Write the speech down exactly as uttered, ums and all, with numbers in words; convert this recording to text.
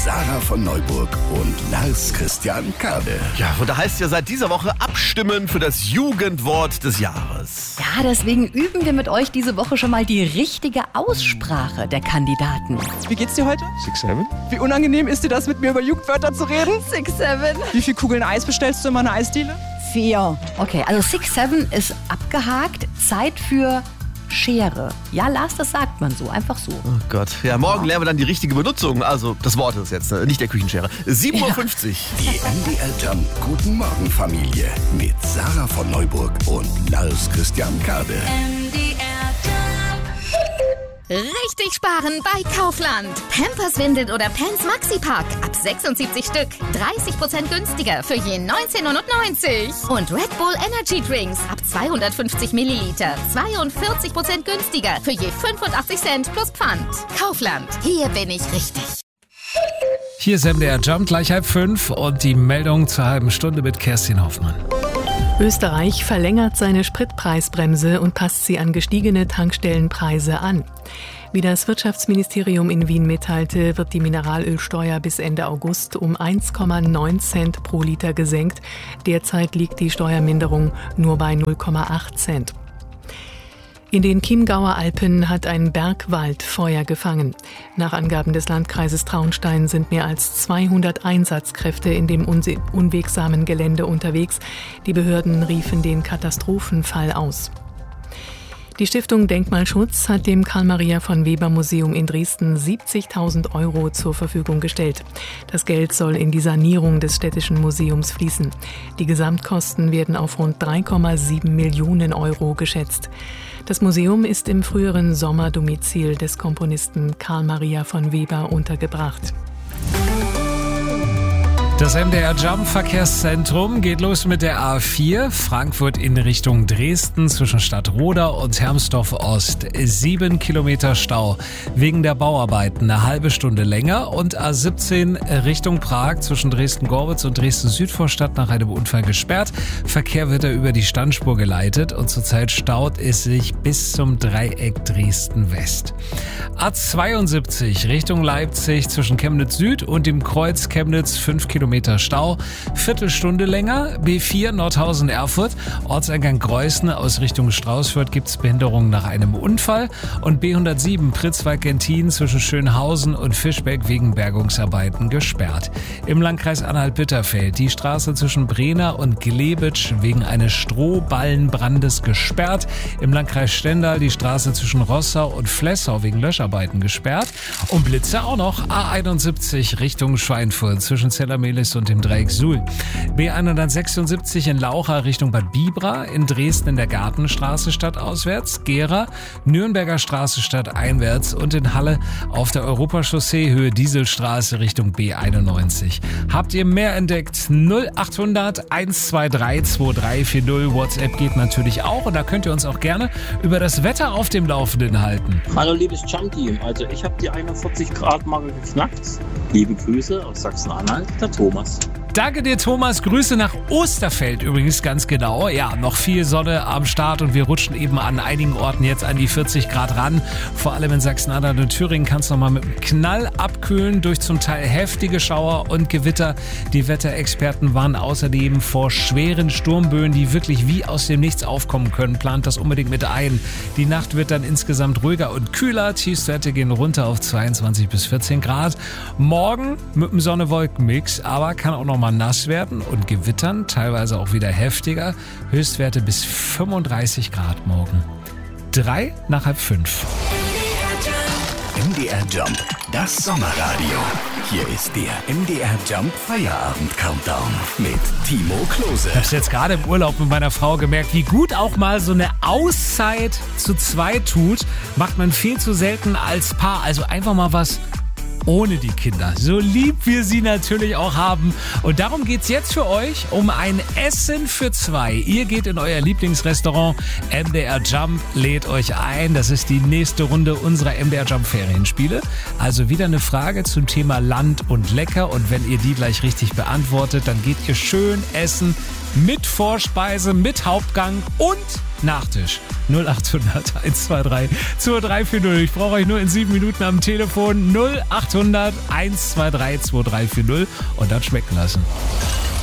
Sarah von Neuburg und Lars Christian Kade. Ja, und da heißt ja seit dieser Woche abstimmen für das Jugendwort des Jahres. Ja, deswegen üben wir mit euch diese Woche schon mal die richtige Aussprache der Kandidaten. Wie geht's dir heute? Six, seven? Wie unangenehm ist dir das, mit mir über Jugendwörter zu reden? Six, seven. Wie viele Kugeln Eis bestellst du in meiner Eisdiele? Vier. Okay, also Six, seven ist abgehakt. Zeit für Schere. Ja, Lars, das sagt man so, einfach so. Oh Gott. Ja, morgen lernen wir dann die richtige Benutzung. Also, das Wort ist jetzt, nicht der Küchenschere. sieben Uhr fünfzig. Die M D R Jump Guten Morgen Familie mit Sarah von Neuburg und Lars Christian Kade. M D R Jump. Richtig sparen bei Kaufland. Pampers, Windeln oder Pants Maxipack ab sechsundsiebzig Stück. dreißig Prozent günstiger für je neunzehn neunundneunzig. Und Red Bull Energy Drinks ab zweihundertfünfzig Milliliter. zweiundvierzig Prozent günstiger für je fünfundachtzig Cent plus Pfand. Kaufland. Hier bin ich richtig. Hier ist M D R Jump, gleich halb fünf und die Meldung zur halben Stunde mit Kerstin Hoffmann. Österreich verlängert seine Spritpreisbremse und passt sie an gestiegene Tankstellenpreise an. Wie das Wirtschaftsministerium in Wien mitteilte, wird die Mineralölsteuer bis Ende August um eins Komma neun Cent pro Liter gesenkt. Derzeit liegt die Steuerminderung nur bei null Komma acht Cent. In den Chiemgauer Alpen hat ein Bergwald Feuer gefangen. Nach Angaben des Landkreises Traunstein sind mehr als zweihundert Einsatzkräfte in dem unse- unwegsamen Gelände unterwegs. Die Behörden riefen den Katastrophenfall aus. Die Stiftung Denkmalschutz hat dem Karl-Maria-von-Weber-Museum in Dresden siebzigtausend Euro zur Verfügung gestellt. Das Geld soll in die Sanierung des städtischen Museums fließen. Die Gesamtkosten werden auf rund drei Komma sieben Millionen Euro geschätzt. Das Museum ist im früheren Sommerdomizil des Komponisten Karl Maria von Weber untergebracht. Das M D R Jump Verkehrszentrum geht los mit der A vier, Frankfurt in Richtung Dresden zwischen Stadtroda und Hermsdorf Ost. Sieben Kilometer Stau wegen der Bauarbeiten, eine halbe Stunde länger. Und A siebzehn Richtung Prag zwischen Dresden-Gorbitz und Dresden-Südvorstadt nach einem Unfall gesperrt. Verkehr wird da über die Standspur geleitet und zurzeit staut es sich bis zum Dreieck Dresden-West. A zweiundsiebzig Richtung Leipzig zwischen Chemnitz Süd und dem Kreuz Chemnitz, fünf Kilometer Stau, Viertelstunde länger. B vier Nordhausen-Erfurt, Ortseingang Greußen aus Richtung Straußfurt gibt es Behinderungen nach einem Unfall. Und B hundertsieben Pritzwalk-Gentin zwischen Schönhausen und Fischbeck wegen Bergungsarbeiten gesperrt. Im Landkreis Anhalt-Bitterfeld die Straße zwischen Brenner und Glebitsch wegen eines Strohballenbrandes gesperrt. Im Landkreis Stendal die Straße zwischen Rossau und Flessau wegen Löscharbeiten gesperrt. Und Blitze auch noch. A einundsiebzig Richtung Schweinfurt zwischen Zellermelis und dem Dreieck Suhl. B hundertsechsundsiebzig in Laucha Richtung Bad Bibra, in Dresden in der Gartenstraße stadtauswärts, Gera, Nürnberger Straße stadteinwärts und in Halle auf der Europachaussee Höhe Dieselstraße Richtung B einundneunzig. Habt ihr mehr entdeckt? null achthundert eins zwei drei zwei drei vier null. WhatsApp geht natürlich auch und da könnt ihr uns auch gerne über das Wetter auf dem Laufenden halten. Hallo liebes Jump-Team, also ich habe die einundvierzig Grad Marke geknackt. Liebe Grüße aus Sachsen-Anhalt, der Thomas. Danke dir, Thomas. Grüße nach Osterfeld übrigens ganz genau. Ja, noch viel Sonne am Start und wir rutschen eben an einigen Orten jetzt an die vierzig Grad ran. Vor allem in Sachsen-Anhalt und Thüringen kann es nochmal mit einem Knall abkühlen durch zum Teil heftige Schauer und Gewitter. Die Wetterexperten warnen außerdem vor schweren Sturmböen, die wirklich wie aus dem Nichts aufkommen können. Plant das unbedingt mit ein. Die Nacht wird dann insgesamt ruhiger und kühler. Tiefstwerte gehen runter auf zweiundzwanzig bis vierzehn Grad. Morgen mit einem Sonne-Wolken-Mix, aber kann auch noch mal nass werden und gewittern, teilweise auch wieder heftiger. Höchstwerte bis fünfunddreißig Grad morgen. Drei nach halb fünf. M D R Jump, das Sommerradio. Hier ist der M D R Jump Feierabend Countdown mit Timo Klose. Ich habe jetzt gerade im Urlaub mit meiner Frau gemerkt, wie gut auch mal so eine Auszeit zu zweit tut. Macht man viel zu selten als Paar. Also einfach mal was ohne die Kinder. So lieb wir sie natürlich auch haben. Und darum geht's jetzt für euch um ein Essen für zwei. Ihr geht in euer Lieblingsrestaurant. M D R Jump lädt euch ein. Das ist die nächste Runde unserer M D R Jump Ferienspiele. Also wieder eine Frage zum Thema Land und Lecker. Und wenn ihr die gleich richtig beantwortet, dann geht ihr schön essen mit Vorspeise, mit Hauptgang und Nachtisch. null achthundert eins zwei drei zwei drei vier null. Ich brauche euch nur in sieben Minuten am Telefon. null achthundert eins zwei drei zwei drei vier null und dann schmecken lassen.